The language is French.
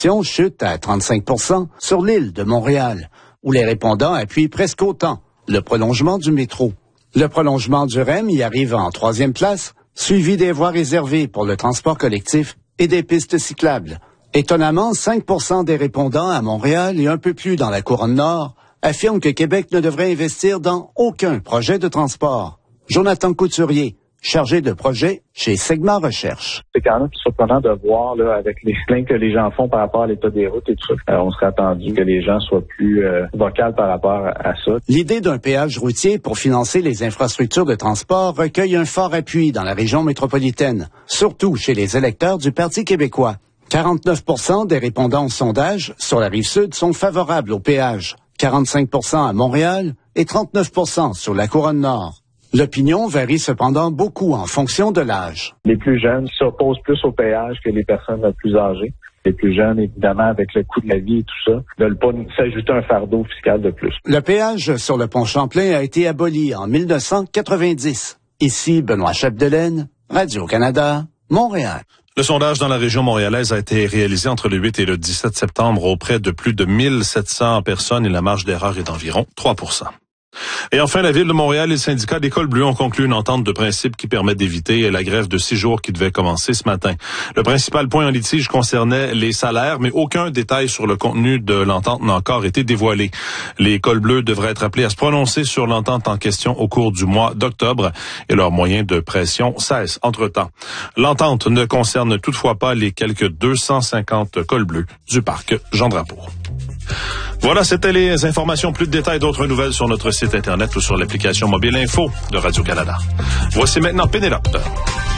chute à 35 % sur l'île de Montréal, où les répondants appuient presque autant le prolongement du métro. Le prolongement du REM y arrive en 3e place, suivi des voies réservées pour le transport collectif et des pistes cyclables. Étonnamment, 5 % des répondants à Montréal et un peu plus dans la Couronne Nord affirment que Québec ne devrait investir dans aucun projet de transport. Jonathan Couturier, chargé de projet chez Segment Recherche. C'est quand même surprenant de voir, là, avec les plaintes que les gens font par rapport à l'état des routes et tout ça. On serait attendu que les gens soient plus vocaux par rapport à ça. L'idée d'un péage routier pour financer les infrastructures de transport recueille un fort appui dans la région métropolitaine, surtout chez les électeurs du Parti québécois. 49 % des répondants au sondage sur la Rive-Sud sont favorables au péage, 45 % à Montréal et 39 % sur la Couronne Nord. L'opinion varie cependant beaucoup en fonction de l'âge. Les plus jeunes s'opposent plus au péage que les personnes plus âgées. Les plus jeunes, évidemment, avec le coût de la vie et tout ça, ne veulent pas s'ajouter un fardeau fiscal de plus. Le péage sur le pont Champlain a été aboli en 1990. Ici, Benoît Chapdelaine, Radio-Canada, Montréal. Le sondage dans la région montréalaise a été réalisé entre le 8 et le 17 septembre auprès de plus de 1700 personnes et la marge d'erreur est d'environ 3 %. Et enfin, la Ville de Montréal et le syndicat des Cols Bleus ont conclu une entente de principe qui permet d'éviter la grève de 6 jours qui devait commencer ce matin. Le principal point en litige concernait les salaires, mais aucun détail sur le contenu de l'entente n'a encore été dévoilé. Les Cols Bleus devraient être appelés à se prononcer sur l'entente en question au cours du mois d'octobre et leurs moyens de pression cessent entre-temps. L'entente ne concerne toutefois pas les quelques 250 Cols Bleus du parc Jean-Drapeau. Voilà, c'était les informations. Plus de détails, d'autres nouvelles sur notre site Internet ou sur l'application mobile Info de Radio-Canada. Voici maintenant Pénélope.